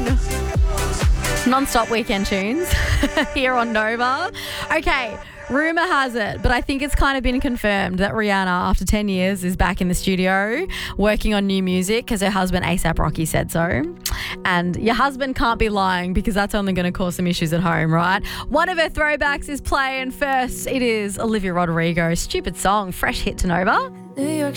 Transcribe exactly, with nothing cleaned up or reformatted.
afternoon. Non-stop weekend tunes here on Nova. Okay, rumour has it, but I think it's kind of been confirmed that Rihanna, after ten years, is back in the studio working on new music because her husband ASAP Rocky said so. And your husband can't be lying because that's only going to cause some issues at home, right? One of her throwbacks is playing first. It is Olivia Rodrigo. Stupid song, fresh hit to Nova. New York